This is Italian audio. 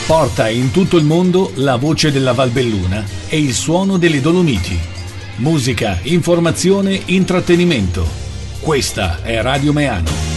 Porta in tutto il mondo la voce della Valbelluna e il suono delle Dolomiti. Musica, informazione, intrattenimento. Questa è Radio Meano.